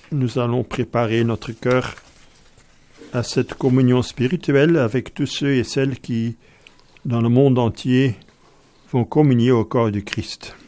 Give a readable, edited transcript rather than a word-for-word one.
nous allons préparer notre cœur à cette communion spirituelle avec tous ceux et celles qui, dans le monde entier, vont communier au corps du Christ.